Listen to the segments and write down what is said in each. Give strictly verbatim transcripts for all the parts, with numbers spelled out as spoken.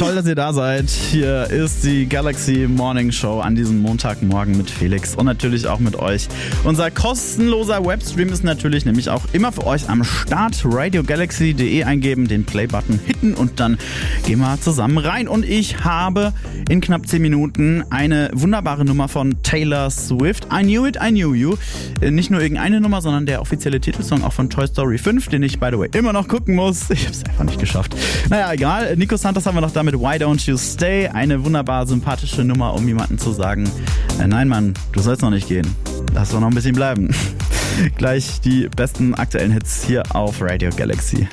Toll, dass ihr da seid. Hier ist die Galaxy Morning Show an diesem Montagmorgen mit Felix und natürlich auch mit euch. Unser kostenloser Webstream ist natürlich nämlich auch immer für euch am Start. radio galaxy punkt de eingeben, den Play-Button hitten und dann gehen wir zusammen rein. Und ich habe in knapp zehn Minuten eine wunderbare Nummer von Taylor Swift. I Knew It, I Knew You. Nicht nur irgendeine Nummer, sondern der offizielle Titelsong auch von Toy Story fünf, den ich, by the way, immer noch gucken muss. Ich habe es einfach nicht geschafft. Naja, egal. Nico Santos haben wir noch damit Why Don't You Stay? Eine wunderbar sympathische Nummer, um jemandem zu sagen, äh, nein Mann, du sollst noch nicht gehen. Lass doch noch ein bisschen bleiben. Gleich die besten aktuellen Hits hier auf Radio Galaxy.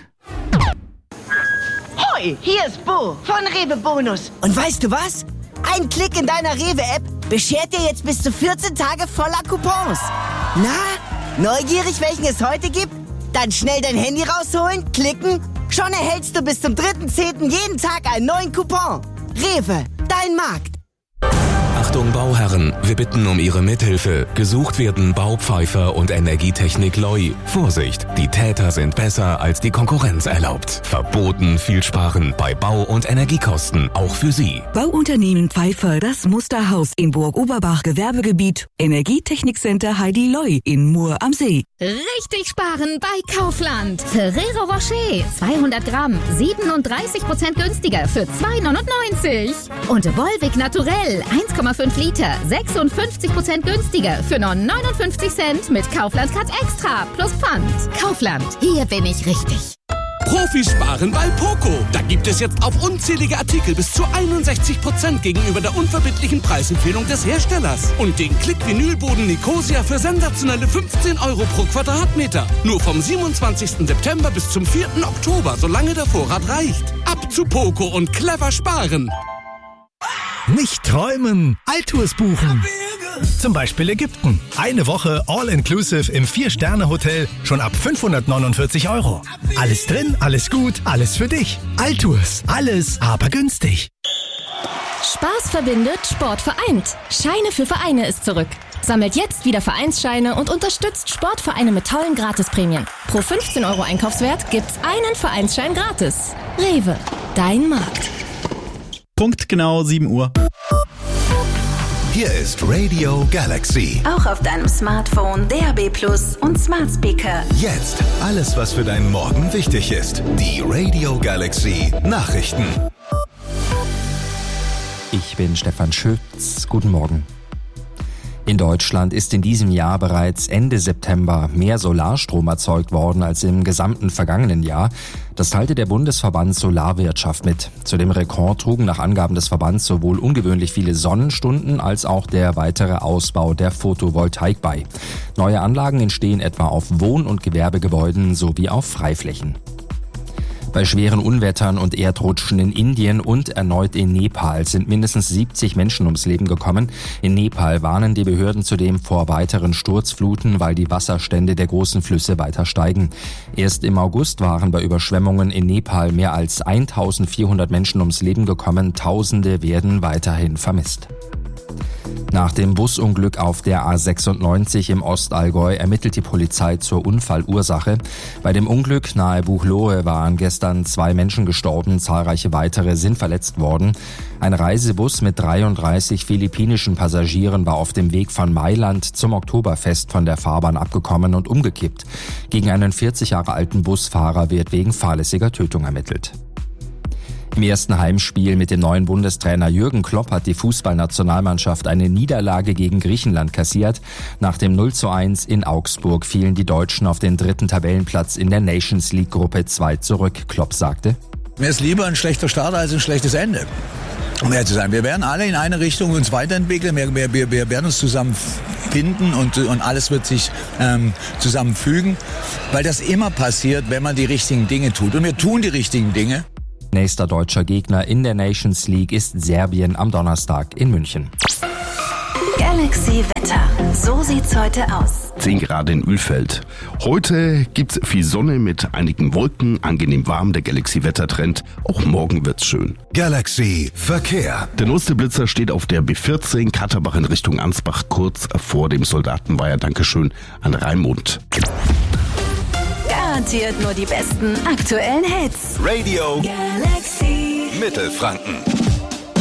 Hoi, hier ist Bo von Rewe Bonus. Und weißt du was? Ein Klick in deiner Rewe-App beschert dir jetzt bis zu vierzehn Tage voller Coupons. Na, neugierig, welchen es heute gibt? Dann schnell dein Handy rausholen, klicken. Schon erhältst du bis zum dritten zehnten jeden Tag einen neuen Coupon. Rewe, dein Markt. Achtung Bauherren, wir bitten um Ihre Mithilfe. Gesucht werden Baupfeifer und Energietechnik Loi. Vorsicht, die Täter sind besser als die Konkurrenz erlaubt. Verboten viel sparen bei Bau- und Energiekosten, auch für Sie. Bauunternehmen Pfeiffer, das Musterhaus in Burg-Oberbach Gewerbegebiet. Energietechnikcenter Heidi Loi in Mur am See. Richtig sparen bei Kaufland. Ferrero Rocher, zweihundert Gramm, siebenunddreißig Prozent günstiger für zwei neunundneunzig. Und Volvic Naturell, eins Komma fünf Liter, sechsundfünfzig Prozent günstiger für nur neunundfünfzig Cent mit Kaufland Cut Extra plus Pfand. Kaufland, hier bin ich richtig. Profisparen bei Poco. Da gibt es jetzt auf unzählige Artikel bis zu einundsechzig Prozent gegenüber der unverbindlichen Preisempfehlung des Herstellers. Und den Klick-Vinylboden Nicosia für sensationelle fünfzehn Euro pro Quadratmeter. Nur vom siebenundzwanzigsten September bis zum vierten Oktober, solange der Vorrat reicht. Ab zu Poco und clever sparen. Nicht träumen, Altours buchen. Zum Beispiel Ägypten. Eine Woche All-Inclusive im vier-Sterne-Hotel schon ab fünfhundertneunundvierzig Euro. Alles drin, alles gut, alles für dich. Altours, alles, aber günstig. Spaß verbindet, Sport vereint. Scheine für Vereine ist zurück. Sammelt jetzt wieder Vereinsscheine und unterstützt Sportvereine mit tollen Gratisprämien. Pro fünfzehn Euro Einkaufswert gibt's einen Vereinsschein gratis. Rewe, dein Markt. Punkt genau sieben Uhr. Hier ist Radio Galaxy. Auch auf deinem Smartphone, D A B Plus und Smart Speaker. Jetzt alles, was für deinen Morgen wichtig ist. Die Radio Galaxy Nachrichten. Ich bin Stefan Schütz. Guten Morgen. In Deutschland ist in diesem Jahr bereits Ende September mehr Solarstrom erzeugt worden als im gesamten vergangenen Jahr. Das teilte der Bundesverband Solarwirtschaft mit. Zu dem Rekord trugen nach Angaben des Verbands sowohl ungewöhnlich viele Sonnenstunden als auch der weitere Ausbau der Photovoltaik bei. Neue Anlagen entstehen etwa auf Wohn- und Gewerbegebäuden sowie auf Freiflächen. Bei schweren Unwettern und Erdrutschen in Indien und erneut in Nepal sind mindestens siebzig Menschen ums Leben gekommen. In Nepal warnen die Behörden zudem vor weiteren Sturzfluten, weil die Wasserstände der großen Flüsse weiter steigen. Erst im August waren bei Überschwemmungen in Nepal mehr als eintausendvierhundert Menschen ums Leben gekommen. Tausende werden weiterhin vermisst. Nach dem Busunglück auf der A sechsundneunzig im Ostallgäu ermittelt die Polizei zur Unfallursache. Bei dem Unglück nahe Buchloe waren gestern zwei Menschen gestorben, zahlreiche weitere sind verletzt worden. Ein Reisebus mit dreiunddreißig philippinischen Passagieren war auf dem Weg von Mailand zum Oktoberfest von der Fahrbahn abgekommen und umgekippt. Gegen einen vierzig Jahre alten Busfahrer wird wegen fahrlässiger Tötung ermittelt. Im ersten Heimspiel mit dem neuen Bundestrainer Jürgen Klopp hat die Fußballnationalmannschaft eine Niederlage gegen Griechenland kassiert. Nach dem null zu eins in Augsburg fielen die Deutschen auf den dritten Tabellenplatz in der Nations League Gruppe zwei zurück. Klopp sagte: Mir ist lieber ein schlechter Start als ein schlechtes Ende. Um ehrlich zu sein, wir werden alle in eine Richtung uns weiterentwickeln, wir, wir, wir werden uns zusammenfinden und, und alles wird sich ähm, zusammenfügen, weil das immer passiert, wenn man die richtigen Dinge tut. Und wir tun die richtigen Dinge. Nächster deutscher Gegner in der Nations League ist Serbien am Donnerstag in München. Galaxy Wetter. So sieht's heute aus. zehn Grad in Ölfeld. Heute gibt's viel Sonne mit einigen Wolken, angenehm warm, der Galaxy-Wettertrend. Auch morgen wird's schön. Galaxy Verkehr. Der neueste Blitzer steht auf der B vierzehn, Katterbach in Richtung Ansbach, kurz vor dem Soldatenweiher. Dankeschön an Raimund. Garantiert nur die besten aktuellen Hits. Radio Galaxy. Mit Mittelfranken.